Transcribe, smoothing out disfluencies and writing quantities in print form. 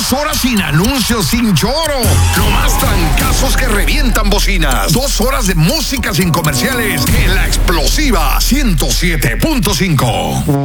2 horas sin anuncios, sin choro. Nomás trancazos que revientan bocinas. 2 horas de música sin comerciales en La Explosiva 107.5.